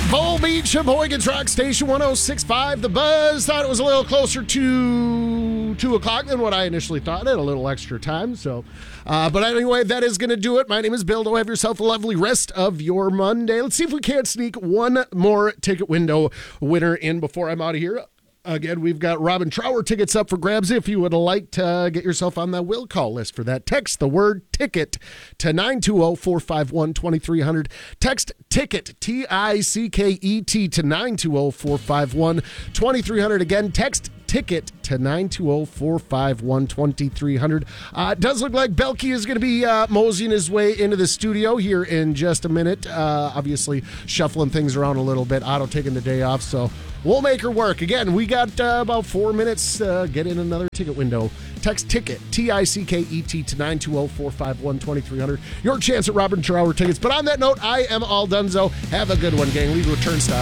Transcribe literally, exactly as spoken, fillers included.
Volbeat, Sheboygan's Rock Station one oh six point five. The Buzz. Thought it was a little closer to two o'clock than what I initially thought. I had a little extra time. So, uh, but anyway, that is going to do it. My name is Bill. Have yourself a lovely rest of your Monday. Let's see if we can't sneak one more ticket window winner in before I'm out of here. Again, we've got Robin Trower tickets up for grabs. If you would like to get yourself on the will call list for that, text the word ticket to nine two zero, four five one, two three zero zero. Text ticket, T I C K E T, to nine two zero, four five one, two three zero zero. Again, text ticket to nine two zero, four five one, two three zero zero. Uh, it does look like Belky is going to be uh, moseying his way into the studio here in just a minute. Uh, obviously, shuffling things around a little bit. Otto taking the day off, so we'll make her work. Again, we got uh, about four minutes. Uh, get in another ticket window. Text ticket, T I C K E T, to nine two zero, four five one, two three zero zero. Your chance at Robin Trower tickets. But on that note, I am all donezo. Have a good one, gang. Leave a return style.